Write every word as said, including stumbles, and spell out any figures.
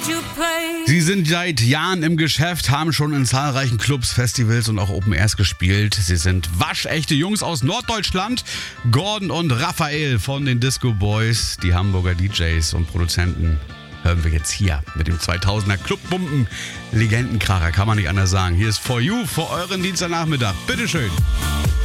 Sie sind seit Jahren im Geschäft, haben schon in zahlreichen Clubs, Festivals und auch Open Airs gespielt. Sie sind waschechte Jungs aus Norddeutschland. Gordon und Raphael von den Disco Boys, die Hamburger D Js und Produzenten, hören wir jetzt hier mit dem zweitausender Clubbumpen. Legendenkracher, kann man nicht anders sagen. Hier ist For You für euren Dienstagnachmittag. Bitteschön.